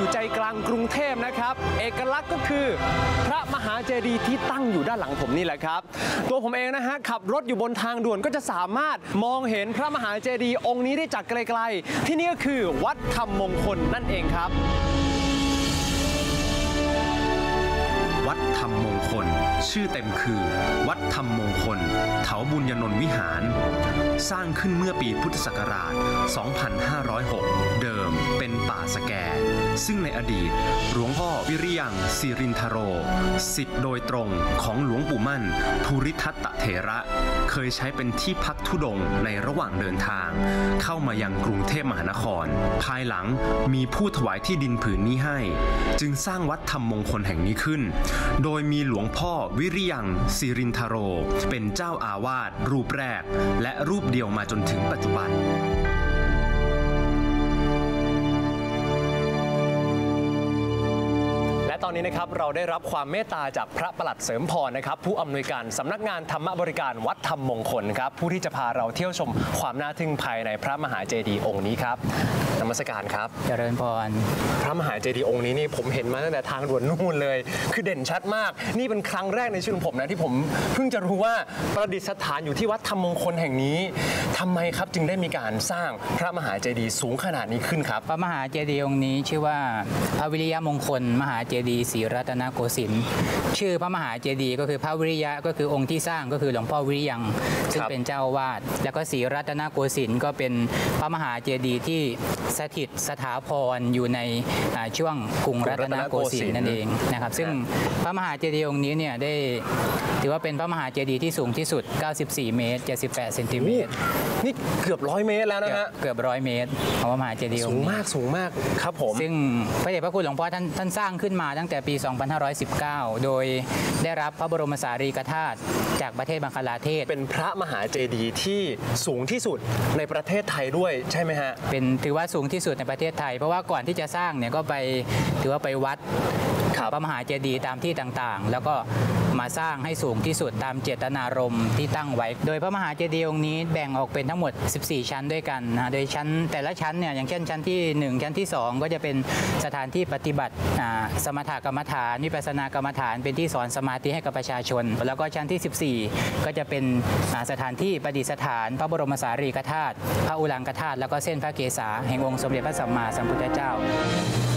ใจกลางกรุงเทพนะครับเอกลักษณ์ก็คือพระมหาเจดีย์ที่ตั้งอยู่ด้านหลังผมนี่แหละครับตัวผมเองนะฮะขับรถอยู่บนทางด่วนก็จะสามารถมองเห็นพระมหาเจดีย์องค์นี้ได้จากไกลๆที่นี่ก็คือวัดธรรมมงคลนั่นเองครับวัดธรรมมงคลชื่อเต็มคือวัดธรรมมงคลเถาบุญยนนท์วิหารสร้างขึ้นเมื่อปีพุทธศักราช 2506 เดิมเป็นป่าสแกซึ่งในอดีตหลวงพ่อวิริยังสิรินทโรศิษย์โดยตรงของหลวงปู่มั่นภูริทัตตเถระเคยใช้เป็นที่พักธุดงค์ในระหว่างเดินทางเข้ามายังกรุงเทพมหานครภายหลังมีผู้ถวายที่ดินผืนนี้ให้จึงสร้างวัดธรรมมงคลแห่งนี้ขึ้นโดยมีหลวงพ่อวิริยังสิรินทโรเป็นเจ้าอาวาสรูปแรกและรูปเดียวมาจนถึงปัจจุบันตอนนี้นะครับเราได้รับความเมตตาจากพระปลัดเสริมพรนะครับผู้อำนวยการสำนักงานธรรมบริการวัดธรรมมงคลครับผู้ที่จะพาเราเที่ยวชมความน่าทึ่งภายในพระมหาเจดีย์องค์นี้ครับนมัสการครับเจริญพรพระมหาเจดีย์องค์นี้นี่ผมเห็นมาตั้งแต่ทางด่วนนู่นเลยคือเด่นชัดมากนี่เป็นครั้งแรกในชีวิตของผมนะที่ผมเพิ่งจะรู้ว่าประดิษฐานอยู่ที่วัดธรรมมงคลแห่งนี้ทำไมครับจึงได้มีการสร้างพระมหาเจดีย์สูงขนาดนี้ขึ้นครับพระมหาเจดีย์องค์นี้ชื่อว่าพระวิริยมงคลมหาเจดีย์ศรีรัตนโกสินทร์ชื่อพระมหาเจดีย์ก็คือพระวิริยะก็คือองค์ที่สร้างก็คือหลวงพ่อวิริยังซึ่งเป็นเจ้าอาวาสแล้วก็ศรีรัตนโกสินทร์ก็เป็นพระมหาเจดีย์ที่สถิตสถาพรอยู่ในช่วงกรุงรัตนโกสินทร์นั่นเองนะครับซึ่งพระมหาเจดีย์องค์นี้เนี่ยได้ถือว่าเป็นพระมหาเจดีย์ที่สูงที่สุด94เมตร78เซนติเมตรนี่เกือบ100 เมตรแล้วนะฮะเกือบ100 เมตรของพระมหาเจดีย์องค์นี้สูงมากครับผมซึ่งพระเดชพระคุณหลวงพ่อท่านสร้างขึ้นมาตั้งแต่ปี 2519 โดยได้รับพระบรมสารีริกธาตุจากประเทศบังคลาเทศเป็นพระมหาเจดีย์ที่สูงที่สุดในประเทศไทยด้วยใช่ไหมฮะเป็นถือว่าสูงที่สุดในประเทศไทยเพราะว่าก่อนที่จะสร้างเนี่ยก็ไปถือว่าไปวัดพระมหาเจดีย์ตามที่ต่างๆแล้วก็มาสร้างให้สูงที่สุดตามเจตนารมณ์ที่ตั้งไว้โดยพระมหาเจดีย์องค์นี้แบ่งออกเป็นทั้งหมด14ชั้นด้วยกันนะโดยชั้นแต่ละชั้นเนี่ยอย่างเช่นชั้นที่1ชั้นที่2ก็จะเป็นสถานที่ปฏิบัติสมถกรรมฐานวิปัสสนากรรมฐานเป็นที่สอนสมาธิให้กับประชาชนแล้วก็ชั้นที่14ก็จะเป็นสถานที่ประดิษฐานพระบรมสารีริกธาตุพระอุรังคธาตุแล้วก็เส้นพระเกศาแห่งองค์สมเด็จพระสัมมาสัมพุทธเจ้า